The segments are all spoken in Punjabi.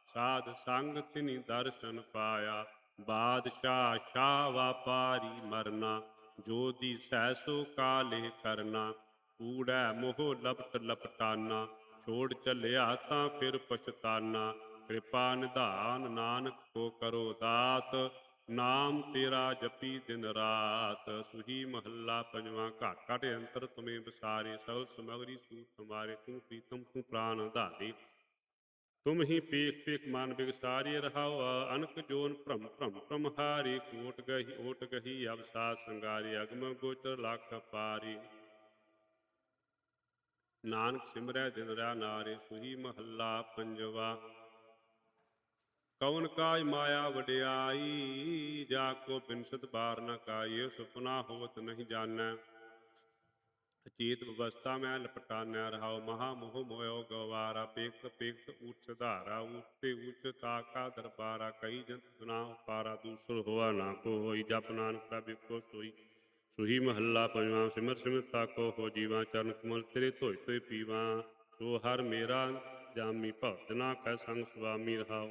ਸਾਧ ਸੰਗ ਤਿਨੀ ਦਰਸ਼ਨ ਪਾਇਆ। ਬਾਦਸ਼ਾਹ ਸ਼ਾਹ ਵਾਪਾਰੀ ਮਰਨਾ, ਜੋ ਦੀਸੈ ਸੋ ਕਾਲੇ ਕਰਨਾ। ਕੂੜੈ ਮੋਹ ਲਪਟ ਲਪਟਾਨਾ, ਛੋੜ ਚੱਲਿਆ ਤਾਂ ਫਿਰ ਪਛਤਾਨਾ। ਕਿਰਪਾ ਨਿਧਾਨ ਨਾਨਕ ਕੋ ਕਰੋ ਦਾਤ, ਨਾਮ ਤੇਰਾ ਜਪੀ ਦਿਨ ਰਾਤ। ਸੁਹੀ ਮਹੱਲਾ ਪੰਜਵਾਂ। ਘਟ ਘਟ ਅੰਤਰ ਤੁਮੇ ਵਿਸਾਰੇ, ਸਗਲ ਸਮਗਰੀ ਸੂਤ ਤੁਮਾਰੇ। ਤੂੰ ਪ੍ਰੀਤਮ ਤੂੰ ਪ੍ਰਾਨ ਆਧਾਰੇ, ਤੁਮ ਹੀ ਪੇਖ ਪੇਖ ਮਨ ਬਿਗਸਾਰੇ। ਰਹਾਉ ਅਨਕ ਜੋਨ ਭ੍ਰਮ ਭ੍ਰਮ ਭ੍ਰਮਹਾਰੇ। ਕੋਟ ਗਹੀ ਓਟ ਗਹੀ ਅਵਸਾ ਸੰਗਾਰੇ, ਅਗਮ ਗੋਚਰ ਲਖ ਪਾਰੇ। ਨਾਨਕ ਸਿਮਰੈ ਦਿਨ ਰੈ ਨਾਰੇ, ਸੁਹੀ ਮਹੱਲਾ ਪੰਜਵਾ। ਕਉਨ ਕਾਜ ਮਾਇਆ ਵਡਿਆਈ, ਜਾ ਕੋ ਬਿਨਸਤ ਬਾਰ ਨ ਕਾਈ। ਸੁਪਨਾ ਹੋਵਤ ਨਹੀਂ ਜਾਣੈ, ਅਚੇਤ ਅਵਸਥਾ ਮੈਂ ਲਪਟਾਨੈ। ਰਹਾਉ ਮਹਾ ਮੋਹ ਮੋਇਓ ਗਵਾਰਾ, ਪੇਖਤ ਪੇਖਤ ਊਚ ਸੁਧਾਰਾ। ਊਚਤੇ ਊਚ ਤਾਕਾ ਦਰਬਾਰਾ, ਕਈ ਜੰਤ ਗੁਨਾ ਪਾਰਾ। ਦੂਸਰ ਹੋਆ ਨਾ ਕੋ ਹੋਈ, ਜਪ ਨਾਨਕ ਪ੍ਰਭ ਇੱਕੋ ਸੋਈ। ਸੁਹੀ ਮਹੱਲਾ ਪੰਜਵਾਂ। ਸਿਮਰ ਸਿਮਰ ਤਾਕੋ ਹੋ ਜੀਵਾ, ਚਰਨ ਕਮਲ ਤੇਰੇ ਧੋਇ ਧੋਇ ਪੀਵਾ। ਸੋ ਹਰ ਮੇਰਾ ਜਾਮੀ, ਭਗਤ ਨਾ ਕੈ ਸੰਗ ਸੁਆਮੀ। ਰਹਾਉ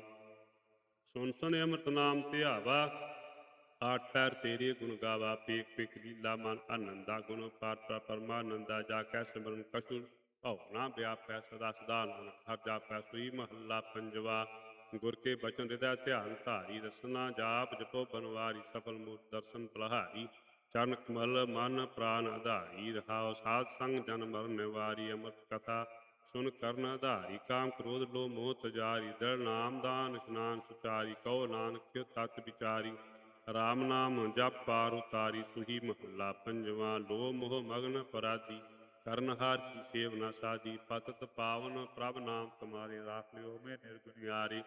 ਸੁਨ ਸੁਨ ਅੰਮ੍ਰਿਤ ਨਾਮ ਧਿਆਵਾ, ਆਠ ਪੈਰ ਤੇਰੇ ਗੁਣ ਗਾਵਾ। ਪੇਖ ਪੇਖ ਲੀਲਾ ਮਨ ਆਨੰਦਾ, ਗੁਣ ਪਾਰ ਪਰਮਾਨੰਦਾ। ਜਾ ਕੈ ਸਿਮਰਨ ਕਛੁ ਭਉ ਨਾ ਵਿਆਪੈ, ਸਦਾ ਸਦਾ ਨਾਨਕ ਹਰਿ ਜਾਪੈ। ਸੁਹੀ ਮਹੱਲਾ ਪੰਜਵਾ। ਗੁਰ ਕੇ ਬਚਨ ਹਿਰਦੈ ਧਿਆਨ ਧਾਰੀ, ਰਸਨਾ ਜਾਪ ਜਪੋ ਬਨਵਾਰੀ। ਸਫਲ ਮੂਰਤਿ ਦਰਸ਼ਨ ਬਲਹਾਰੀ, ਚਰਨ ਕਮਲ ਮਨ ਪ੍ਰਾਨ ਆਧਾਰੀ। ਰਹਾਉ ਸਾਧ ਸੰਗ ਜਨ ਮਰਨ ਨਿਵਾਰੀ, ਅੰਮ੍ਰਿਤ ਕਥਾ ਸੁਨ ਕਰਨ ਆਧਾਰੀ। ਕਾਮ ਕ੍ਰੋਧ ਲੋਭ ਮੋਹ ਤਜਾਰੀ, ਦ੍ਰਿੜ ਨਾਮ ਦਾਨ ਇਸ਼ਨਾਨ ਸੁਚਾਰੀ। ਕਹੋ ਨਾਨਕ ਤਤ ਵਿਚਾਰੀ, ਰਾਮ ਨਾਮ ਜਪ ਪਾਰ ਉਤਾਰੀ। ਸੁਹੀ ਮਹੱਲਾ ਪੰਜਵਾਂ। ਲੋਭ ਮੋਹ ਮਗਨ ਅਪਰਾਧੀ, ਕਰਨਹਾਰ ਕੀ ਸੇਵ ਨ ਸਾਧੀ। ਪਤਿਤ ਪਾਵਨ ਪ੍ਰਭ ਨਾਮ ਤੁਮਾਰੇ, ਰਾਖ ਲਿਓ ਮੈਂ ਨਿਰਗੁਣਿਆਰੇ।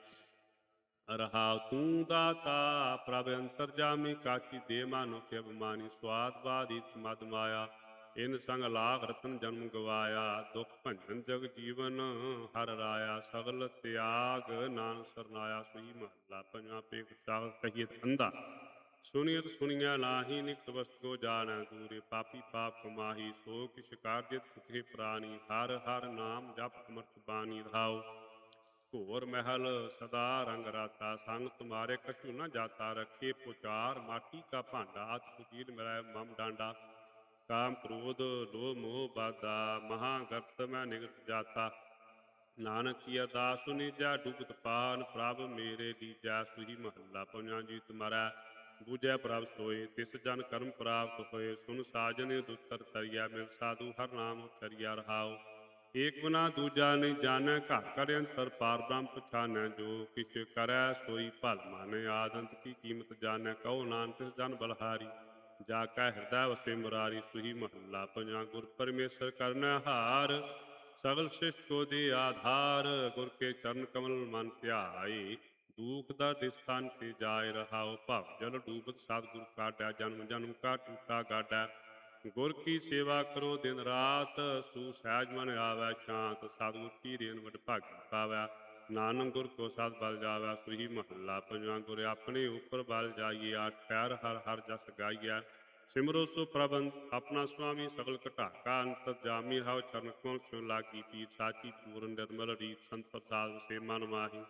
ਰਹਾਉ ਤੂੰ ਦਾਤਾ ਪ੍ਰਭ ਅੰਤਰਜਾਮੀ, ਕਾਚੀ ਦੇ ਮਾਨੋ ਕੇ ਅਭਿਮਾਨੀ। ਸਵਾਦ ਬਾਧਿਤ ਮਦ ਮਾਇਆ, ਇਨ ਸੰਗ ਲਾਗ ਰਤਨ ਜਨਮ ਗਵਾਇਆ। ਦੁਖ ਭੰਜਨ ਜਗ ਜੀਵਨ ਹਰਿ ਰਾਇਆ, ਸਗਲ ਤਿਆਗ ਨਾਨਕ ਸਰਨਾਇਆ। ਸੁਹੀ ਮਹੱਲਾ ਪੰਜਵਾਂ। ਪੇਖ ਸਾਗਤ ਕਹੀਤ ਅੰਧਾ, ਸੁਣੀਅਤ ਸੁਣੀਐ ਨਾਹੀ। ਨਿਕਟ ਵਸਤ ਕੋ ਜਾਣੈ ਦੂਰੇ, ਪਾਪੀ ਪਾਪ ਕਮਾਹੀ। ਸੋ ਕਿਛ ਕਾਰਜਿਤ ਸੁਖੇ ਪ੍ਰਾਨੀ, ਹਰਿ ਹਰਿ ਨਾਮ ਜਪ ਅਮਰਤ ਬਾਣੀ। ਰਹਾਉ ਘੋਰ ਮਹਿਲ ਸਦਾ ਰੰਗ ਰਾਤਾ, ਸੰਗ ਤੁਮਾਰੇ ਕਛੂ ਨ ਜਾਤਾ। ਰੱਖੇ ਪੁਚਾਰ ਮਾਟੀ ਕਾ ਭਾਂਡਾ, ਅਤ ਕੁਟੀਰ ਮਿਲੈ ਮਮ ਡਾਂਡਾ। ਕਾਮ ਕ੍ਰੋਧ ਲੋਭ ਮੋਹ ਬਾਧਾ, ਮਹਾ ਗਰਤ ਮੈਂ ਨਿਗਟ ਜਾਤਾ। ਨਾਨਕ ਕੀ ਅਰਦਾਸ ਸੁਨੀਜੈ, ਡੁਬਤ ਪਾਨ ਪ੍ਰਭ ਮੇਰੇ ਲੀਜੈ। ਸੁਹੀ ਮਹੱਲਾ ਪੰਜਵਾਂ। ਜੀਤ ਮਰੈ ਬੂਝੈ ਪ੍ਰਭ ਸੋਏ, ਤਿਸ ਜਨ ਕਰਮ ਪ੍ਰਾਪਤ ਹੋਏ। ਸੁਨ ਸਾਜਨ ਦੁਤਰ ਤਰੀਆ, ਮਿਲ ਸਾਧੂ ਹਰਿ ਨਾਮ ਉਚਰੀਆ। ਰਹਾਉ ਏਕ ਬਿਨਾ ਦੂਜਾ ਨਹੀਂ ਜਾਣੈ, ਘਟ ਘਟ ਅੰਤਰ ਪਾਰ ਬ੍ਰਹਮ ਪਛਾਨੈ। ਜੋ ਕਿਛ ਕਰੈ ਸੋਈ ਭਲ ਮਾਨੈ, ਆਦਿ ਅੰਤ ਕੀ ਕੀਮਤ ਜਾਣੈ। ਕਹੋ ਨਾਨਕ ਤਿਸ ਜਨ ਬਲਹਾਰੀ, ਜਾ ਕੈ ਹਿਰਦੈ ਵਸੇ ਮੁਰਾਰੀ। ਸੁਹੀ ਮਹੱਲਾ ਪੰਜਵਾਂ। ਗੁਰ ਪਰਮੇਸ਼ਰ ਕਰਨੈ ਹਾਰ, ਸਗਲ ਸ੍ਰਿਸ਼ਟ ਕੋ ਦੇ ਆਧਾਰ। ਗੁਰ ਕੇ ਚਰਨ ਕਮਲ ਮਨ ਧਿਆਏ, ਦੂਖ ਦਰਦ ਸਥਾਨ ਤੇ ਜਾਏ। ਰਹਾਉ ਭਵ ਜਲ ਡੂਬਤ ਸਤਿਗੁਰ ਕਾਢੈ, ਜਨਮ ਜਨਮ ਕਾ ਟੂਟਾ ਗਾਢੈ। ਗੁਰ ਕੀ ਸੇਵਾ ਕਰੋ ਦਿਨ ਰਾਤ, ਸੂ ਸਹਿਜ ਮਨ ਆਵੈ ਸ਼ਾਂਤ। ਸਤਿਗੁਰ ਕੀ ਦੇਨ ਵਡਭਾਗੀ ਪਾਵੈ, ਨਾਨਕ ਗੁਰ ਕੋ ਸਤ ਬਲ ਜਾਵੈ। ਸੁਹੀ ਮਹੱਲਾ ਪੰਜਵਾਂ। ਗੁਰ ਆਪਣੇ ਉਪਰ ਬਲ ਜਾਈਏ, ਆਠ ਪੈਰ ਹਰਿ ਹਰਿ ਜਸ ਗਾਈਐ। ਸਿਮਰੋ ਸੋ ਪ੍ਰਭ ਆਪਣਾ ਸੁਆਮੀ, ਸਗਲ ਘਟਾਕਾ ਅੰਤਰਜਾਮੀ। ਰਹਾਉ ਚਰਨ ਕਮਲ ਸਿਉ ਲਾਗੀ ਪੀਰ, ਸਾਚੀ ਪੂਰਨ ਨਿਰਮਲ ਰੀਤ। ਸੰਤ ਪ੍ਰਸਾਦ ਵਸੇ ਮਨ ਮਾਹੀ,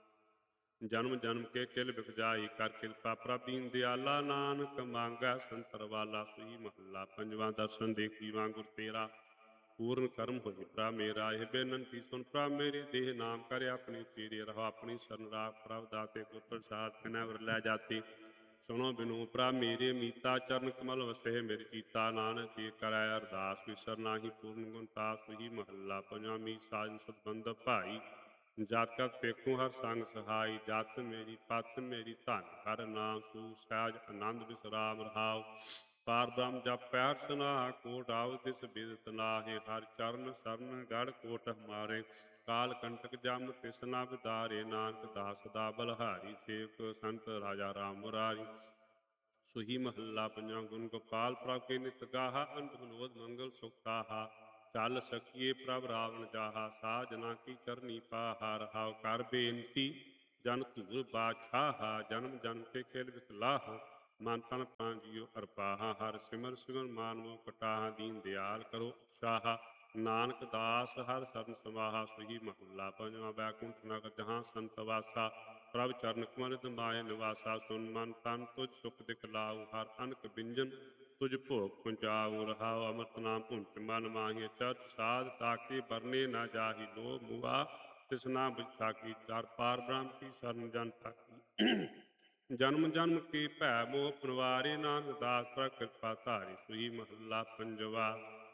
ਜਨਮ ਜਨਮ ਕੇ ਕਿਲ ਬਿਖ ਜਾਈ। ਕਰ ਕਿਰਪਾ ਪ੍ਰਭ ਦੀਨ ਦਿਆਲਾ, ਨਾਨਕ ਮੰਗੈ ਸੰਤਰ ਵਾਲਾ। ਸੁਹੀ ਮਹੱਲਾ ਪੰਜਵਾਂ। ਦਰਸ਼ਨ ਦੇਖੀ ਵਾਂ ਗੁਰ ਤੇਰਾ, ਪੂਰਨ ਕਰਮ ਹੋਏ ਪ੍ਰਭ ਮੇਰਾ। ਇਹ ਬੇਨੰਤੀ ਸੁਨ ਪ੍ਰਭ ਮੇਰੇ, ਦੇਹ ਨਾਮ ਕਰੇ ਆਪਣੀ ਚੀਰੇ। ਰਹੋ ਆਪਣੀ ਸਰਨ ਰਾਖ ਪ੍ਰਭ ਦਾਤੇ, ਗੁਰ ਪ੍ਰਸਾਦ ਕਿਨੈ ਵਰ ਲੈ ਜਾਤੇ। ਸੁਣੋ ਬਿਨੂ ਪ੍ਰਭ ਮੇਰੇ ਮੀਤਾ, ਚਰਨ ਕਮਲ ਵਸੇ ਮੇਰੇ ਚੀਤਾ। ਨਾਨਕ ਇਹ ਕਰੈ ਅਰਦਾਸ, ਵਿਸਰ ਨਾਹੀ ਪੂਰਨ ਗੁਣ ਤਾ। ਸੁਹੀ ਮਹੱਲਾ ਪੰਜਵਾਂ। ਮੀਤ ਸਾਜਨ ਸਤਬੰਧੁ ਭਾਈ, ਜਤ ਕਤ ਪੇਖੂ ਹਰਿ ਸੰਗ ਸਹਾਈ। ਜਤ ਮੇਰੀ ਪਤ ਮੇਰੀ ਧਨ ਹਰਿ ਨਾਮ, ਸੂ ਸਹਿਜ ਆਨੰਦ ਵਿਸਰਾਮ। ਰਹਾਉ ਪਾਰ ਬ੍ਰਹਮ ਜਪੈ ਹਰਿ ਸਨਾਹ, ਕੋਟ ਆਵ ਤਿਸ ਬਿਦਤ ਨਾਹਿ। ਹਰਿ ਚਰਨ ਸਰਨ ਗੜ੍ਹ ਕੋਟ ਹਮਾਰੇ, ਕਾਲ ਕੰਟਕ ਜਮ ਤਿਸ ਨ ਬਿਦਾਰੇ। ਨਾਨਕ ਦਾਸ ਸਦਾ ਬਲਹਾਰੀ, ਸੇਵਕ ਸੰਤ ਰਾਜਾ ਰਾਮ ਮੁਰਾਰੀ। ਸੁਹੀ ਮਹੱਲਾ ਪੰਜਵਾਂ। ਗੁਣ ਗੋਪਾਲ ਪ੍ਰਭ ਕੇ ਨਿਤ ਗਾਹਾ, ਅੰਤ ਵਿਨੋਦ ਮੰਗਲ ਸੁਖ ਤਾਹਾ। ਚੱਲ ਸਕੀਏ ਪ੍ਰਭ ਰਾਵਣ ਜਾਹਾ, ਸਾਜਨਾ ਕੀ ਕਰਨੀ ਪਾਹਾ। ਰਹਾਉ ਕਰ ਬੇਨਤੀ ਜਨ ਧੂਰ ਬਾਦਸ਼ਾਹਾ, ਜਨਮ ਜਨਮ ਕੇ ਕਿਲ ਬਿਖ ਲਾਹਾ। ਮਨ ਤਨ ਪ੍ਰਾਨ ਜੀਉ ਅਰਪਾਹਾ, ਹਰਿ ਸਿਮਰ ਸਿਮਰ ਮਾਨਮੋ ਕਟਾਹਾ। ਦੀਨ ਦਿਆਲ ਕਰੋ ਉਤਸ਼ਾਹਾ, ਨਾਨਕ ਦਾਸ ਹਰ ਸਰਨ ਸਮਾਹਾ। ਸੋਈ ਮਹੱਲਾ ਪੰਜਵਾਂ। ਬੈਕੁੰਠ ਨਗਰ ਜਹਾਂ ਸੰਤ ਵਾਸਾ, ਪ੍ਰਭ ਚਰਨ ਕਮਲ ਮਾਏ ਨਿਵਾਸਾ। ਸੁਨ ਮਨ ਤਨ ਤੁਝ ਸੁਖ ਦਿਖਲਾਉ, ਹਰ ਅਨਕ ਬਿੰਜਨ ਤੁਝ ਭੋਗ ਪਹੁੰਚਾਉ। ਰਹਾਉ ਅੰਮ੍ਰਿਤ ਨਾਮ ਭੁੰਚ ਮਨ ਮਾਹੀ, ਚਰਚ ਸਾਧ ਤਾਕੇ ਬਰਨੇ ਨਾ ਜਾਹੀ। ਲੋਭ ਮੁਆ ਤਿਸਨਾ ਬੁਝ ਥਾਕੀ, ਚਾਰ ਪਾਰ ਬ੍ਰਹਮ ਕੀ ਸਰਨ ਜਨ ਥਾਕੀ। ਜਨਮ ਜਨਮ ਕੀ ਭੈ ਮੋਹ ਪਨਵਾਰੇ, ਨਾਨਕ ਦਾਸ ਪ੍ਰਭ ਕਿਰਪਾ ਧਾਰੀ। ਸੋਈ ਮਹੱਲਾ ਪੰਜਵਾ।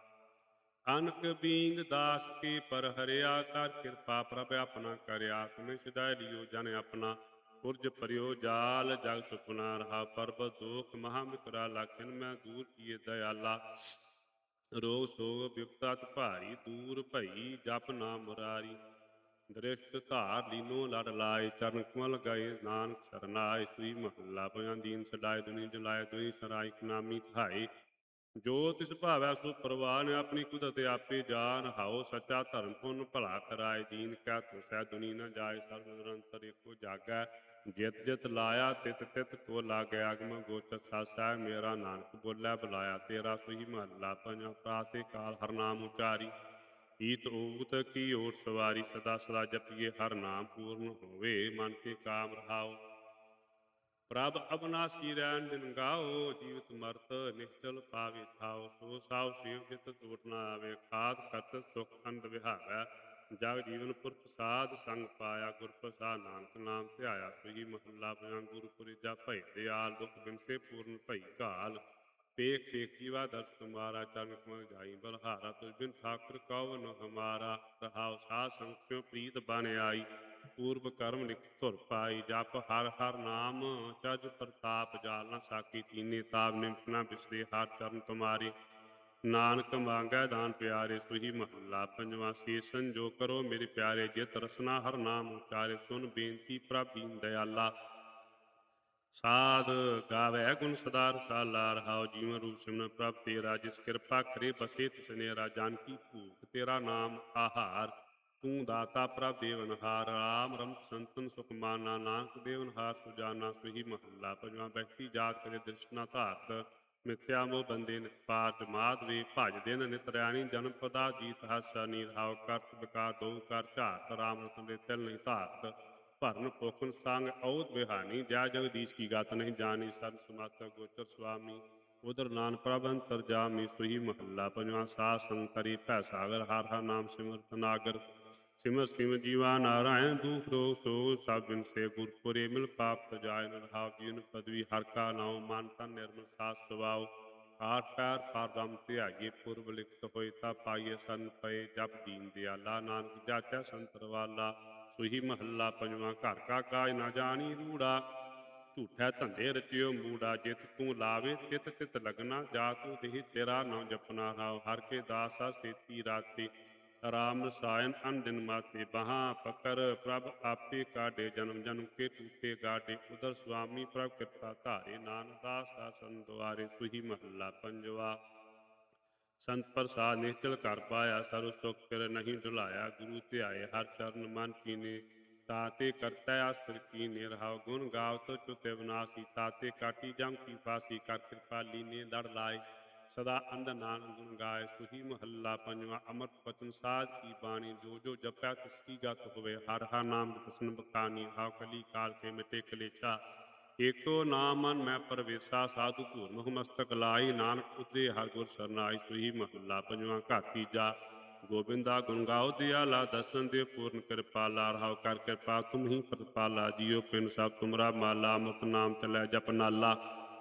ਅਨਕ ਬੀਂਗ ਦਾਸ ਕੀ ਪਰ ਹਰਿਆ, ਕਰ ਕਿਰਪਾ ਪ੍ਰਭ ਆਪਣਾ ਕਰਿਆ। ਤੁਮੇ ਸਦਾਇ ਲਿਓ ਜਨ ਆਪਣਾ, ਪੁਰਜ ਪਰਿਓ ਜਾਲ ਜਗ ਸੁਪਨਾ। ਰਹਾ ਪਰਬਤ ਦੋਖ ਮਹਾ ਮਿਕਰਾ, ਲਖਿਨ ਮੈਂ ਦੂਰ ਕੀਏ ਦਇਆਲਾ। ਰੋਗ ਸੋਗ ਬਿਪਤਤ ਭਾਰੀ, ਦੂਰ ਭਈ ਜਪ ਨਾਮ ਮੁਰਾਰੀ। ਦ੍ਰਿਸ਼ਟ ਧਾਰ ਲੀਨੋ ਲੜ ਲਾਏ, ਚਰਨ ਕਮਲ ਗਏ ਨਾਨਕ ਸਰਨਾਏ। ਸੋਈ ਮਹੱਲਾ ਪੰਜਵਾਂ। ਦੀਨ ਛਡਾਏ ਦੁਨੀ ਜਲਾਏ, ਦੁਈ ਸਰਾਇ ਇਕ ਨਾਮੀ ਧਾਏ। ਜੋ ਤਿਸ ਭਾਵੈ ਸੋ ਪ੍ਰਵਾਨ, ਆਪਣੀ ਕੁਦਰਤ ਆਪੇ ਜਾਨ। ਹਾਉ ਸੱਚਾ ਧਰਮ ਪੁੰਨ ਭਲਾ ਕਰਾਏ, ਦੀਨ ਕੈ ਤੁਸੈ ਦੁਨੀ ਨ ਜਾਏ। ਸਰਬ ਨਿਰੰਤਰ ਏਕੋ ਜਾਗੈ, ਜਿਤ ਜਿਤ ਲਾਇਆ ਤਿਤ ਤਿਤ ਕੋ ਲਾਗੈ। ਅਗਮ ਗੋਚਰ ਸਾਸੈ, ਮੇਰਾ ਨਾਨਕ ਬੋਲੇ ਬੁਲਾਇਆ ਤੇਰਾ। ਸੋਈ ਮਹੱਲਾ ਪੰਜਵਾਂ। ਪ੍ਰਾਤਿ ਕਾਲ ਹਰਿ ਨਾਮ ਉਚਾਰੀ, ਈਤ ਊਤ ਕੀ ਓਟ ਸਵਾਰੀ। ਸਦਾ ਸਦਾ ਜਪੀਏ ਹਰਿ ਨਾਮ, ਪੂਰਨ ਹੋਵੇ ਮਨ ਕੇ ਕਾਮ। ਰਹਾਉ ਪ੍ਰਭ ਅਬਨਾਸੀ ਰਹਿਣ ਦਿਨ ਗਾਓ, ਜੀਵਤ ਮਰਤ ਨਿਸ਼ਚਲ ਪਾਵੇ ਥਾਉ। ਸੋ ਸਾਉ ਸੇਵ ਜਿਤ ਟੋਟ ਨਾ ਆਵੇ, ਖਾਦ ਖਤ ਸੁਖ ਅੰਧ ਵਿਹਾਵੈ। ਜਗ ਜੀਵਨ ਪੁਰ ਪ੍ਰਸਾਦ ਸੰਗ ਪਾਇਆ, ਗੁਰ ਪ੍ਰਸਾਦ ਨਾਨਕ ਨਾਮ ਧਿਆਇਆ। ਸੋਈ ਮਹੱਲਾ ਪੰਜਵਾਂ। ਗੁਰੂ ਪੁਰੀਜਾ ਭਈ ਦਿਆਲ, ਦੁਖ ਬਿਨਸੇ ਪੂਰਨ ਭਈ ਘਾਲ। ਪੇਖ ਪੇਖ ਜੀਵਾ ਦਰਸ ਤੁਮਾਰਾ, ਚਰਨ ਕਮਲ ਜਾਈ ਬਲਹਾਰਾ। ਤੁਝ ਬਿਨ ਠਾਕੁਰ ਕਉ ਹਮਾਰਾ, ਰਹਾਉ ਸਾਧ ਸੰਗ ਸਿਉ ਪ੍ਰੀਤ ਬਨ ਆਈ। ਪੂਰਬ ਕਰਮ ਲਿਖ ਧੁਰ ਪਾਈ, ਜਪ ਹਰ ਹਰ ਨਾਮ ਚਜ ਪ੍ਰਤਾਪ। ਜਾਲ ਨਾ ਸਾਕੀ ਤੀਨੇ ਤਾਪ, ਨਿਮਟ ਨਾ ਬਿਸਰੇ ਹਰ ਚਰਨ ਤੁਮਾਰੇ। ਨਾਨਕ ਮੰਗੈ ਦਾਨ ਪਿਆਰੇ। ਸੋਈ ਮਹੱਲਾ ਪੰਜਵਾਂ। ਸੀਸਨ ਜੋ ਕਰੋ ਮੇਰੇ ਪਿਆਰੇ, ਜਿਤ ਰਸਨਾ ਹਰ ਨਾਮ ਉਚਾਰੇ। ਸੁਨ ਬੇਨਤੀ ਪ੍ਰਭ ਦੀਨ ਦਇਆਲਾ, ਸਾਧ ਗਾਵੈ ਗੁਣ ਸਦਾ ਰਸਾਲਾ। ਰਹਾਉ ਜੀਵਨ ਰੂਪ ਸਿਮਰਨ ਪ੍ਰਭ ਤੇਰਾ, ਜਿਸ ਕਿਰਪਾ ਕਰੇ ਬਸੇ ਤਿਸ ਨੇਰਾ। ਜਾਨਕੀ ਭੂਖ ਤੇਰਾ ਨਾਮ ਆਹਾਰ, ਤੂੰ ਦਾਤਾ ਪ੍ਰਭ ਦੇਵਨਹਾਰ। ਰਾਮ ਰਮਤ ਸੰਤਨ ਸੁਖ ਮਾਨਾ, ਨਾਨਕ ਦੇਵਨਹਾਰ ਸੁਜਾਨਾ। ਸੋਈ ਮਹੱਲਾ ਪੰਜਵਾਂ। ਬੈਠੀ ਜਾਤ ਕਰੇ ਦ੍ਰਿਸ਼ਟ ਨਾ ਧਾਰਤ, ਮਿਥਿਆ ਮੋਹ ਬੰਦੇ ਨਿਤ ਪਾਰਤ। ਮਾਧ ਵੇ ਭਜ ਦਿਨ ਨਿਤ ਰੈਣੀ, ਜਨਮ ਪਦਾ ਜੀਤ ਹਾਸਾ ਨੀ। ਰਹਾਉ ਕਰਤ ਵਿਕਾਰ ਦਉ ਕਰ ਝਾਰਤ, ਰਾਮ ਰਤਨ ਦੇ ਤਿਲ ਨਹੀਂ ਧਾਰਤ। ਭਰਨ ਪੋਖਣ ਸੰਗ ਔਤ ਬਿਹਾਨੀ, ਜੈ ਜਗਦੀਸ਼ ਕੀ ਗਤ ਨਹੀਂ ਜਾਣੀ। ਸਰਬ ਸਮਰਥ ਗੋਚਰ ਸੁਆਮੀ, ਉਦਰ ਨਾਨ ਪ੍ਰਭ ਅੰਤਰ ਜਾਮੀ। ਸੋਈ ਮਹੱਲਾ ਪੰਜਵਾਂ। ਸਾਧ ਸੰਗ ਤਰੀ ਭੈ ਸਾਗਰ, ਹਰਿ ਹਰਿ ਨਾਮ ਸਿਮਰਤ ਨਾਗਰ। ਸਿਮਰ ਸਿਮਰ ਜੀਵਾ ਨਾਰਾਇਣ, ਦੁਖ ਰੋਗ ਸੋਗ ਸਭ ਬਿਨਸੇ। ਗੁਰਪੁਰੇ ਮਿਲ ਪਾਪ ਤਜਾਇਨ। ਰਹਾਉ ਜੀਵਨ ਪਦਵੀ ਹਰਿ ਕਾ ਨਾਉ, ਮਨ ਤਨ ਨਿਰਮਲ ਸਾਧ ਸੁਭਾਉ। ਆਠ ਪੈਰ ਪਾਰ ਬ੍ਰਹਮ ਧਿਆਈਏ, ਪੁਰਬ ਲਿਖਤ ਹੋਏ ਤਾ ਪਾਈਏ। ਸਰਨ ਪਏ ਜਪ ਦੀਨ ਦਿਆਲਾ, ਨਾਨਕ ਜਾਚੈ ਸੰਤਰ ਵਾਲਾ। ਸੋਈ ਮਹੱਲਾ ਪੰਜਵਾਂ। ਘਰ ਕਾ ਕਾਜ ਨਾ ਜਾਣੀ ਰੂੜਾ, ਝੂਠੈ ਧੰਦੇ ਰਚਿਓ ਮੂੜਾ। ਜਿਤ ਤੂੰ ਲਾਵੇ ਤਿਤ ਤਿਤ ਲਗਨਾ, ਜਾ ਤੂੰ ਦੇਹ ਤੇਰਾ ਨਾਮ ਜਪਨਾ। ਰਹਾਉ ਹਰਿ ਕੇ ਦਾਸਾ ਸੇਤੀ ਰਾਤੇ, ਰਾਮ ਰਸਾਇਣ ਅਨ ਦਿਨ ਮਾਤੇ। ਬਾਹਾਂ ਪਕੜ ਪ੍ਰਭ ਆਪੇ ਕਾਢੇ, ਜਨਮ ਜਨਮ ਕੇ ਟੂਟੇ ਗਾਢੇ। ਉਦਰ ਸੁਆਮੀ ਪ੍ਰਭ ਕਿਰਪਾ ਧਾਰੇ, ਨਾਨਕ ਦਾਸ ਆਸਨ ਦੁਆਰੇ। ਸੋਈ ਮਹੱਲਾ ਪੰਜਵਾ। ਸੰਤ ਪ੍ਰਸਾਦ ਨਿਸ਼ਚਲ ਘਰ ਪਾਇਆ, ਸਰਬ ਸੁਖ ਫਿਰ ਨਹੀਂ ਢੁਲਾਇਆ। ਗੁਰੂ ਧਿਆਏ ਹਰ ਚਰਨ ਮਨ ਕੀਨੇ, ਤਾਤੇ ਕਰਤੈ ਅਸਤਰ ਕੀਨੇ। ਰਹਾਉ ਗੁਣ ਗਾਵਤ ਚੁਤੇ ਵਿਨਾਸੀ, ਤਾਤੇ ਕਾਟੀ ਜਮ ਕੀ ਫਾਸੀ। ਕਰ ਕਿਰਪਾ ਲੀਨੇ ਲੜ ਲਾਏ, ਸਦਾ ਅੰਧ ਨਾਨਕ ਗੁਣ ਗਾਏ। ਸੋਈ ਮਹੱਲਾ ਪੰਜਵਾਂ। ਅੰਮ੍ਰਿਤ ਬਚਨ ਸਾਧ ਕੀ ਬਾਣੀ, ਜੋ ਜੋ ਜਪੈ ਤਿਸ ਕੀ ਗਤ ਹੋਵੇ। ਹਰਿ ਹਰਿ ਨਾਮ ਦਸਨ ਬਖਾਨੀ, ਰਹਾਉ ਕਲੀ ਕਾਲ ਕੇ ਮਿਟੇ ਕਲੇਛਾ। ਏਕੋ ਨਾਮ ਮਨ ਮੈਂ ਪਰਵੇਸਾ, ਸਾਧੂ ਭੂਰ ਮਸਤਕ ਲਾਈ। ਨਾਨਕ ਉਤਰੇ ਹਰਿ ਗੁਰ ਸਰਨਾਈ। ਸੋਈ ਮਹੱਲਾ ਪੰਜਵਾਂ। ਘਰ ਤੀਜਾ। ਗੋਬਿੰਦਾ ਗੁਣ ਗਾਓ ਦਿਆਲਾ, ਦਰਸ਼ਨ ਦਿਓ ਪੂਰਨ ਕਿਰਪਾਲਾ। ਰਹਾਉ ਕਰ ਕਿਰਪਾ ਤੁਮ ਹੀ ਪ੍ਰਤਪਾਲਾ, ਜੀਉ ਪਿੰਡ ਸਭ ਤੁਮਰਾ ਮਾਲਾ। ਅੰਮ੍ਰਿਤ ਨਾਮ ਚਲੈ ਜਪ ਨਾਲਾ,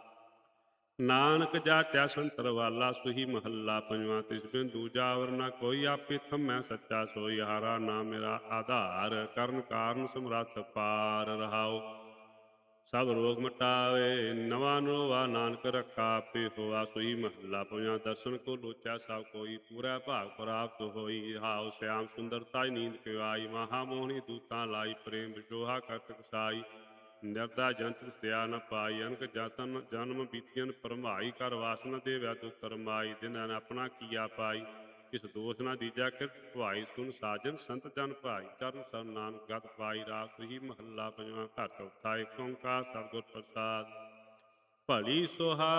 ਨਾਨਕ ਜਾਚੈ ਸੰਤਰ ਵਾਲਾ। ਸੋਈ ਮਹੱਲਾ ਪੰਜਵਾਂ। ਤਿਸ ਬਿਨ ਦੂਜਾ ਔਰ ਨਾ ਕੋਈ, ਆਪੇ ਥੰਮੈ ਸੱਚਾ ਸੋਈ। ਹਾਰਾ ਨਾਮ ਮੇਰਾ ਆਧਾਰ, ਕਰਨ ਕਾਰਨ ਸਮਰੱਥ ਪਾਰ। ਰਹਾਉ ਸਭ ਰੋਗ ਮਿਟਾਵੇ ਨਵਾ ਨੋਵਾ, ਨਾਨਕ ਰੱਖਾ ਆਪੇ ਹੋਆ। ਸੋਈ ਮਹੱਲਾ ਪੰਜਵਾਂ। ਦਰਸ਼ਨ ਕੋ ਲੋਚੈ ਸਭ ਕੋਈ, ਪੂਰਾ ਭਾਗ ਪ੍ਰਾਪਤ ਹੋਈ। ਰਹਾਉ ਸਿਆਮ ਸੁੰਦਰ ਤਾਜ ਨੀਂਦ ਕਿਉ ਆਈ, ਮਹਾ ਮੋਹਣੀ ਦੂਤਾਂ ਲਾਈ। ਪ੍ਰੇਮ ਵਿਸ਼ੋਹਾ ਕਰਤ ਕਸਾਈ, ਨਿਰਦਾ ਜੰਤਰ ਦਇਆ ਨ ਪਾਈ। ਅਨਕ ਜਤਨ ਜਨਮ ਬੀਤੀਨ ਭਰਮਾਈ, ਕਰ ਵਾਸਨਾ ਦੇਵੈ ਦੁਖ ਕਰਮਾਈ। ਦਿਨ ਆਪਣਾ ਕੀਆ ਪਾਈ, ਕਿਸ ਦੋਸ਼ ਨਾ ਦੀਜੈ ਕਿਰਤ ਭਵਾਈ। ਸੁਨ ਸਾਜਨ ਸੰਤ ਜਨ ਭਾਈ, ਚਰਨ ਸਰਨ ਨਾਨਕ ਗਤ ਪਾਈ। ਰਾਸ ਸੋਈ ਮਹੱਲਾ ਪੰਜਵਾਂ। ਘਰ ਚੌਥਾ। ਏਕ ਓੰਕਾਰ ਸਤਿਗੁਰ ਪ੍ਰਸਾਦਿ, ਭਲੀ ਸੁਹਾ